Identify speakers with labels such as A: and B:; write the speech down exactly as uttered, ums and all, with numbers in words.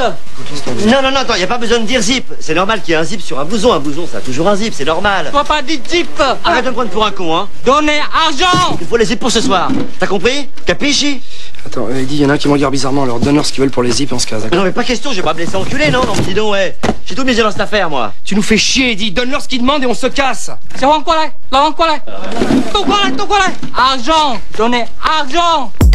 A: Non, non, non, attends, y a pas besoin de dire zip. C'est normal qu'il y ait un zip sur un blouson. Un blouson, ça a toujours un zip, c'est normal.
B: Faut pas dire zip.
A: Arrête de me prendre pour un con, hein.
B: Donnez argent.
A: Il faut les zips pour ce soir. T'as compris? Capisci?
C: Attends, il dit, il y en a qui me regardent bizarrement, alors donne-leur ce qu'ils veulent pour les zips et on se casse, d'accord?
A: Non, mais pas question, je vais pas me laisser enculer, non? Non, dis donc, ouais. J'ai tout misé dans cette affaire, moi.
C: Tu nous fais chier, Eddie, donne-leur ce qu'ils demandent et on se casse.
B: C'est quoi là? Là, quoi là? Tout quoi là? Tout quoi là? Argent. Donnez argent.